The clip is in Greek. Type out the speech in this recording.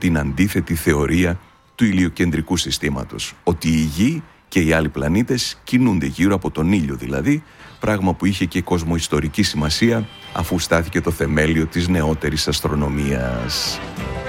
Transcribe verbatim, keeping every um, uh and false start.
την αντίθετη θεωρία του ηλιοκεντρικού συστήματος, ότι η Γη και οι άλλοι πλανήτες κινούνται γύρω από τον ήλιο δηλαδή, πράγμα που είχε και κοσμοϊστορική σημασία αφού στάθηκε το θεμέλιο της νεότερης αστρονομίας.